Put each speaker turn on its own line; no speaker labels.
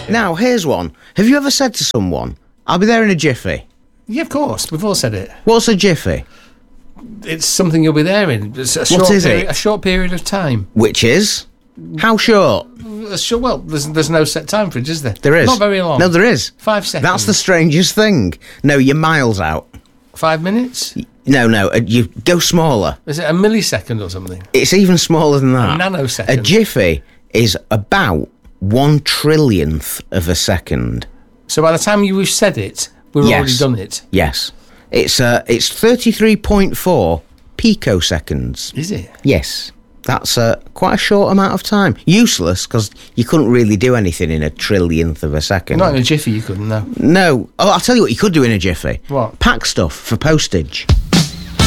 Now, here's one. Have you ever said to someone, I'll be there in a jiffy?
Yeah, of course. We've all said it.
What's a jiffy?
It's something you'll be there in. It's a a short period of time.
Which is? How short?
Well, there's no set time for it, is there?
There is.
Not very long.
No, there is.
5 seconds.
That's the strangest thing. No, you're miles out.
5 minutes?
No, you go smaller.
Is it a millisecond or something?
It's even smaller than that.
A nanosecond.
A jiffy is about 1/1,000,000th of a second.
So by the time we've said it, we've already done it?
Yes. It's 33.4 picoseconds.
Is it?
Yes. That's quite a short amount of time. Useless, because you couldn't really do anything in a trillionth of a second.
Not in a jiffy, you couldn't, no.
No. Oh, I'll tell you what you could do in a jiffy.
What?
Pack stuff for postage.